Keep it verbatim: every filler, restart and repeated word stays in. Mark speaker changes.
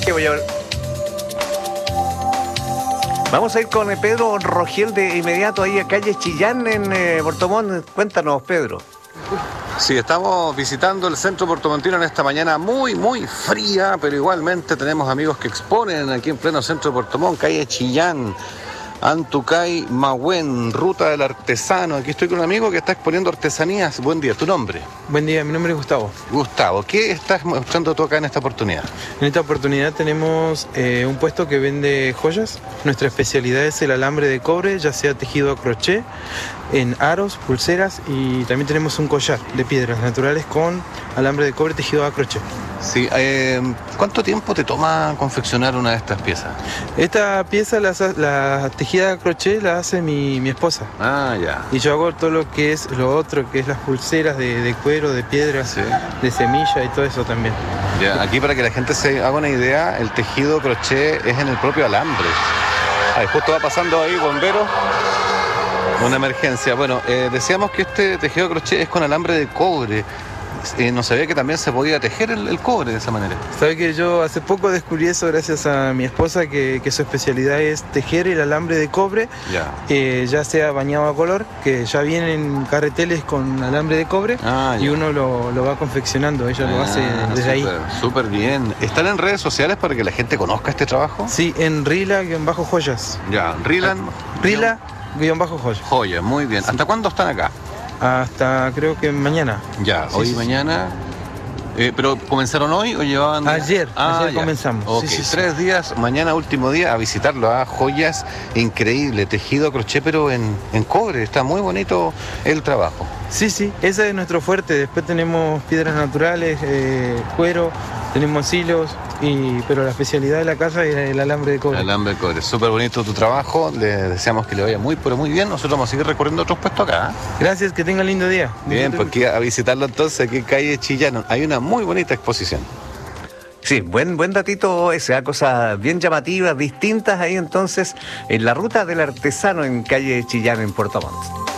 Speaker 1: ¿Qué voy a ver? Vamos a ir con eh, Pedro Rogel de inmediato ahí a calle Chillán en eh, Puerto Montt. Cuéntanos, Pedro.
Speaker 2: Sí, estamos visitando el centro portomontino en esta mañana muy, muy fría, pero igualmente tenemos amigos que exponen aquí en pleno centro de Puerto Montt, calle Chillán, Antucay, Mahuen, Ruta del Artesano. Aquí estoy con un amigo que está exponiendo artesanías. Buen día, ¿tu nombre?
Speaker 3: Buen día, mi nombre es Gustavo.
Speaker 2: Gustavo, ¿qué estás mostrando tú acá en esta oportunidad?
Speaker 3: En esta oportunidad tenemos eh, un puesto que vende joyas. Nuestra especialidad es el alambre de cobre, ya sea tejido a crochet, en aros, pulseras, y también tenemos un collar de piedras naturales con alambre de cobre tejido a crochet.
Speaker 2: Sí, eh, ¿cuánto tiempo te toma confeccionar una de estas piezas?
Speaker 3: Esta pieza, la, la tejida a crochet, la hace mi, mi esposa.
Speaker 2: Ah, ya.
Speaker 3: Y yo hago todo lo que es lo otro, que es las pulseras de, de cuero, de piedras,
Speaker 2: Sí.
Speaker 3: de semilla y todo eso también.
Speaker 2: Ya, aquí para que la gente se haga una idea, el tejido crochet es en el propio alambre. Ahí justo va pasando ahí, bombero. Una emergencia. Bueno, eh, decíamos que este tejido crochet es con alambre de cobre. Eh, no sabía que también se podía tejer el, el cobre de esa manera.
Speaker 3: Sabe que yo hace poco descubrí eso gracias a mi esposa, que, que su especialidad es tejer el alambre de cobre,
Speaker 2: Ya.
Speaker 3: eh, ya sea bañado a color, que ya vienen carreteles con alambre de cobre,
Speaker 2: Ah,
Speaker 3: y
Speaker 2: ya.
Speaker 3: uno lo, lo va confeccionando, ella lo hace
Speaker 2: Ah,
Speaker 3: desde ahí.
Speaker 2: súper, súper bien. ¿Están en redes sociales para que la gente conozca este trabajo?
Speaker 3: Sí, en Rila-Joyas.
Speaker 2: Ya, Rilan.
Speaker 3: Rila-Joyas.
Speaker 2: Joya, muy bien. ¿Hasta cuándo están acá?
Speaker 3: Hasta creo que mañana.
Speaker 2: Ya,
Speaker 3: Sí,
Speaker 2: hoy y
Speaker 3: sí, sí.
Speaker 2: mañana. Eh, ¿Pero comenzaron hoy o llevaban...?
Speaker 3: Ayer, ayer
Speaker 2: ya.
Speaker 3: comenzamos.
Speaker 2: Ok,
Speaker 3: Sí, sí, sí.
Speaker 2: tres días, mañana último día a visitarlo. ¿Ah? Joyas, increíble, tejido a crochet pero en, en cobre. Está muy bonito el trabajo.
Speaker 3: Sí, sí, ese es nuestro fuerte. Después tenemos piedras naturales, eh, cuero, tenemos hilos, y, pero la especialidad de la casa es el alambre de cobre.
Speaker 2: Alambre de cobre, súper bonito tu trabajo. Le deseamos que le vaya muy, pero muy bien. Nosotros vamos a seguir recorriendo otros puestos acá. ¿Ah?
Speaker 3: Gracias, que tengan lindo día.
Speaker 2: Bien, porque a visitarlo entonces aquí en calle Chillán. Hay una muy bonita exposición.
Speaker 1: Sí, buen, buen datito ese, ¿ah? Cosas bien llamativas, distintas ahí entonces en la Ruta del Artesano en calle Chillán en Puerto Montt.